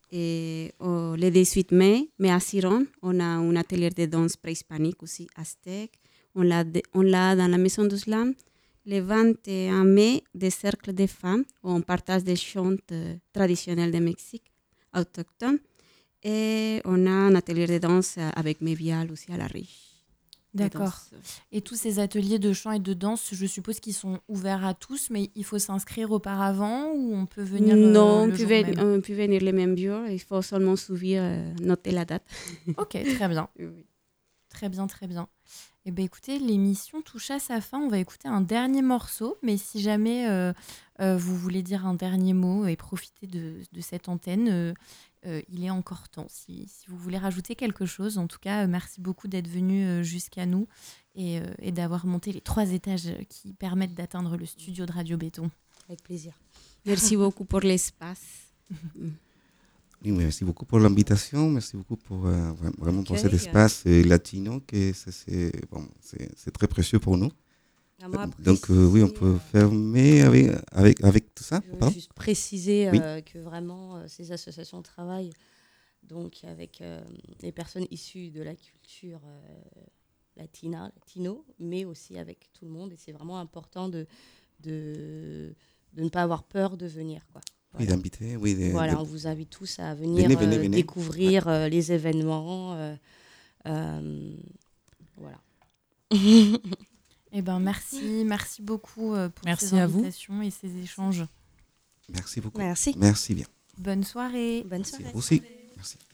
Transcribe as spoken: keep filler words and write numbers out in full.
Et oh, le dix-huit mai, mais à Siron, on a un atelier de danse préhispanique aussi, aztèque. On l'a, de, on l'a dans la Maison du Slam. Le vingt et un mai, des cercles de femmes où on partage des chants euh, traditionnels du Mexique, autochtones. Et on a un atelier de danse avec Mévial aussi à la Riche. D'accord. Et tous ces ateliers de chant et de danse, je suppose qu'ils sont ouverts à tous, mais il faut s'inscrire auparavant ou on peut venir euh, Non, le on peut, jour ven- même? on peut venir le même jour. Il faut seulement suivre, euh, noter la date. Ok, très bien. Oui. Très bien, très bien. Eh bien, écoutez, l'émission touche à sa fin. On va écouter un dernier morceau, mais si jamais euh, euh, vous voulez dire un dernier mot et profiter de, de cette antenne, euh, euh, il est encore temps. Si, si vous voulez rajouter quelque chose, en tout cas, euh, merci beaucoup d'être venu euh, jusqu'à nous et, euh, et d'avoir monté les trois étages qui permettent d'atteindre le studio de Radio Béton. Avec plaisir. Merci beaucoup pour l'espace. Oui, merci beaucoup pour l'invitation, merci beaucoup pour euh, vraiment pour cet Okay, espace euh, latino, que c'est, c'est, bon, c'est, c'est très précieux pour nous. J'aimerais Donc euh, oui, on peut préciser, fermer avec, avec, avec tout ça. Je veux pardon juste préciser Oui. euh, que vraiment euh, ces associations travaillent donc avec euh, les personnes issues de la culture euh, latina, latino, mais aussi avec tout le monde. Et c'est vraiment important de, de, de ne pas avoir peur de venir, quoi. Oui, Voilà. d'inviter, oui. De, Voilà, de- on vous invite tous à venir Venez, venez, euh, venez. découvrir euh, les événements. euh, euh, voilà. Eh ben, merci, merci beaucoup euh, pour Merci ces à vous. invitations et ces échanges. Merci beaucoup. Merci. Merci bien. Bonne soirée. Bonne Merci soirée. vous aussi. Merci.